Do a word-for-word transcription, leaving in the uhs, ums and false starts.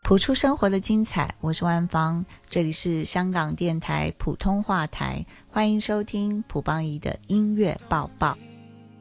谱出生活的精彩，我是万芳，这里是香港电台普通话台，欢迎收听蒲邦仪的音乐报报。